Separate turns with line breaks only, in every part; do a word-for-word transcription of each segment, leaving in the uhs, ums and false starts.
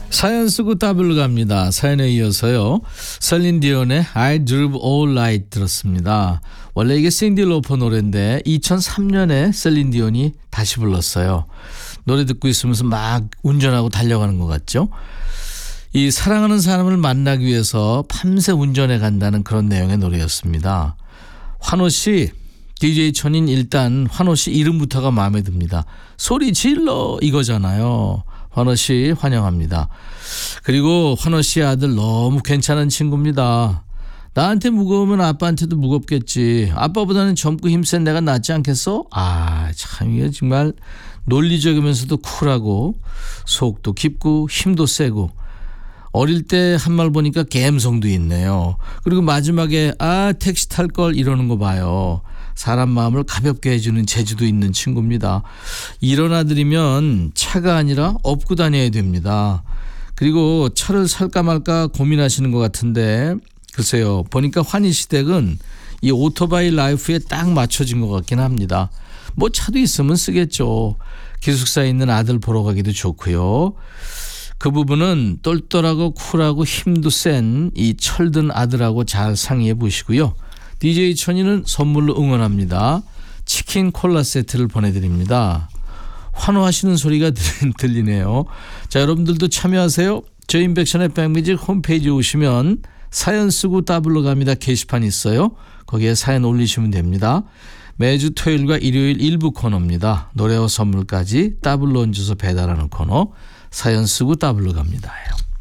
사연 쓰고 따블로 갑니다. 사연에 이어서요. 셀린 디온의 I Drove All Night 들었습니다. 원래 이게 싱디 로퍼 노래인데 이천삼 년에 셀린 디온이 다시 불렀어요. 노래 듣고 있으면서 막 운전하고 달려가는 것 같죠? 이 사랑하는 사람을 만나기 위해서 밤새 운전해 간다는 그런 내용의 노래였습니다. 환호 씨, 디제이 천인 일단 환호 씨 이름부터가 마음에 듭니다. 소리 질러 이거잖아요. 환호 씨 환영합니다. 그리고 환호 씨 아들 너무 괜찮은 친구입니다. 나한테 무거우면 아빠한테도 무겁겠지. 아빠보다는 젊고 힘센 내가 낫지 않겠어? 아, 참 이게 정말 논리적이면서도 쿨하고 속도 깊고 힘도 세고 어릴 때 한 말 보니까 감성도 있네요. 그리고 마지막에 아 택시 탈 걸 이러는 거 봐요. 사람 마음을 가볍게 해주는 재주도 있는 친구입니다. 이런 아들이면 차가 아니라 업고 다녀야 됩니다. 그리고 차를 살까 말까 고민하시는 것 같은데 글쎄요. 보니까 환희시댁은 이 오토바이 라이프에 딱 맞춰진 것 같긴 합니다. 뭐 차도 있으면 쓰겠죠. 기숙사에 있는 아들 보러 가기도 좋고요. 그 부분은 똘똘하고 쿨하고 힘도 센 이 철든 아들하고 잘 상의해 보시고요. 디제이 천이는 선물로 응원합니다. 치킨 콜라 세트를 보내드립니다. 환호하시는 소리가 들리네요. 자, 여러분들도 참여하세요. 저희 인백션의 백뮤직 홈페이지에 오시면 사연 쓰고 따블로 갑니다. 게시판 있어요. 거기에 사연 올리시면 됩니다. 매주 토요일과 일요일 일부 코너입니다. 노래와 선물까지 따블로 얹어서 배달하는 코너 사연 쓰고 따블로 갑니다.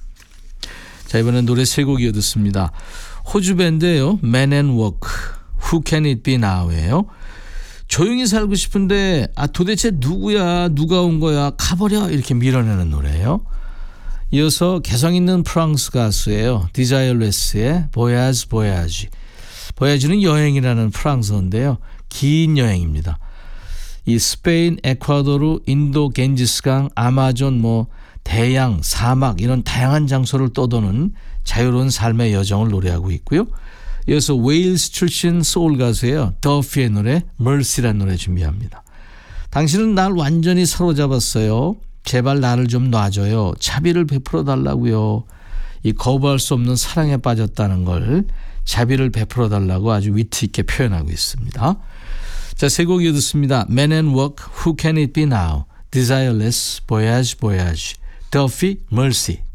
자, 이번엔 노래 세 곡 이어 듣습니다. 호주 밴드예요. Man and Walk, Who Can It Be Now예요. 조용히 살고 싶은데 아 도대체 누구야 누가 온 거야 가버려 이렇게 밀어내는 노래예요. 이어서 개성 있는 프랑스 가수예요. 디자이어레스의 Voyage Voyage. 보야지는 여행이라는 프랑스어인데요. 긴 여행입니다. 이 스페인, 에콰도르, 인도, 겐지스강, 아마존, 뭐 대양, 사막 이런 다양한 장소를 떠도는 자유로운 삶의 여정을 노래하고 있고요. 이어서 웨일스 출신 소울 가수예요. 더피의 노래 Mercy라는 노래 준비합니다. 당신은 날 완전히 사로잡았어요. 제발 나를 좀 놔줘요. 자비를 베풀어 달라고요. 이 거부할 수 없는 사랑에 빠졌다는 걸 자비를 베풀어 달라고 아주 위트 있게 표현하고 있습니다. 자, 세 곡 이어 듣습니다. Man and Walk, Who Can It Be Now, Desireless, Voyage, Voyage, Duffy, Mercy.